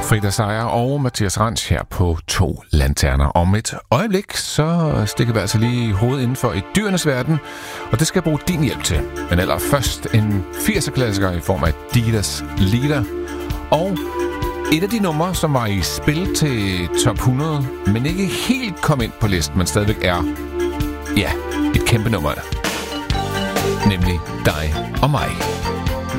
Frida Seier og Mathias Ranch her på To Lanterner. Om et øjeblik, så stikker vi altså lige hovedet inden for i dyrenes verden, og det skal jeg bruge din hjælp til. Men allerførst en 80'er-klassiker i form af Didas Lieder, og et af de numre, som var i spil til top 100, men ikke helt kom ind på listen, men stadigvæk er, ja, et kæmpe nummer. Nemlig Dig og mig.